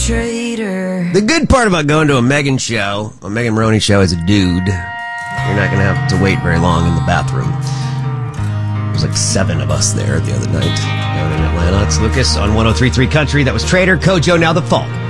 traitor. The good part about going to a Megan Maroney show as a dude, you're not going to have to wait very long in the bathroom. There's like 7 of us there the other night down in Atlanta. It's Lucas on 103.3 Country. That was Traitor. Kojo, Now the Fall.